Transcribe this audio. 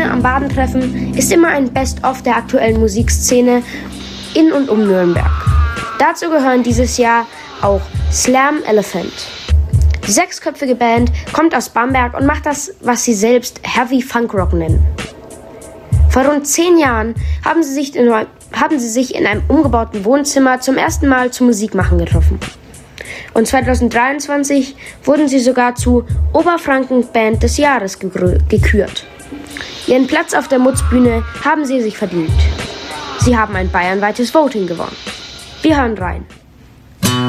am Baden treffen, ist immer ein Best-of der aktuellen Musikszene in und um Nürnberg. Dazu gehören dieses Jahr auch Slam Elephant. Die 6-köpfige Band kommt aus Bamberg und macht das, was sie selbst Heavy Funk Rock nennen. Vor rund 10 Jahren haben sie sich in einem umgebauten Wohnzimmer zum ersten Mal zum Musikmachen getroffen. Und 2023 wurden sie sogar zu Oberfranken Band des Jahres gekürt. Ihren Platz auf der Mutzbühne haben sie sich verdient. Sie haben ein bayernweites Voting gewonnen. Wir hören rein.